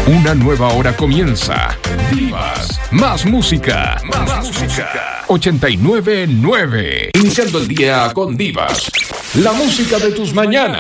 Una nueva hora comienza. Divas, más música, más música. 89.9. Iniciando el día con Divas. La música de tus mañanas.